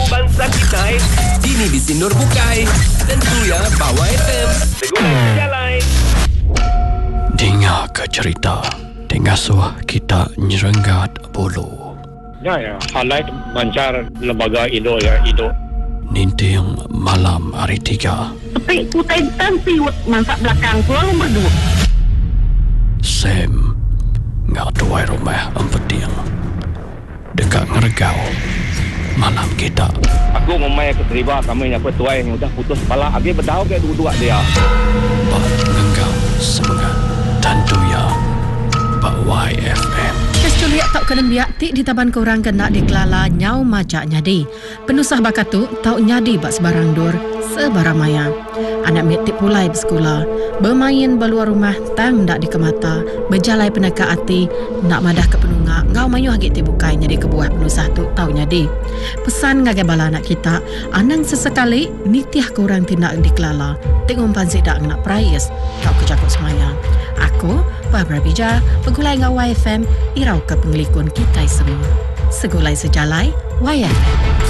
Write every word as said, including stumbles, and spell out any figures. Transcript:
bangsa kita. Kini di Sinur Bukai. Tentu ya Bawa F M. Segulai sejalai. Dengar ke cerita. Dengar suah kita nyerenggat bulu. Ya, ya. Highlight mancar lembaga Indo ya, Indo. Ninting malam hari tiga. Tapi kutai tan siwut mansak belakang pulau nombor dua. Sam ngak tuai rumah empeting. Dekat ngergau malam kita. Aku memang keterima kami yang petuai yang sudah putus kepala. Agi berdau ke dua-dua dia. Bak ngenggau semangat. Tentu ya Bak Y F M. Kes culiak tak kena biak tik di taban korang kena dikelala nyau macak nyadi. Penusah bakat tu tak nyadi bak sebarang dur sebarang maya. Anak metik pulai bersekolah. Bermain beluar rumah tang dak dikemata. Berjalai peneka hati nak madah ke penunggak. Ngau mayuh agak tibukai nyadi kebuah penusah tu tau nyadi. Pesan ngagai bala anak kita. Anang sesekali nitiah korang tindak dikelala. Tengok pansik dak nak prayas. Kau kecakut semaya. Aku Barbara Bija, pegulai ngau Y F M, irau ke pengelikun kita semua. Segulai sejalai, Y F M.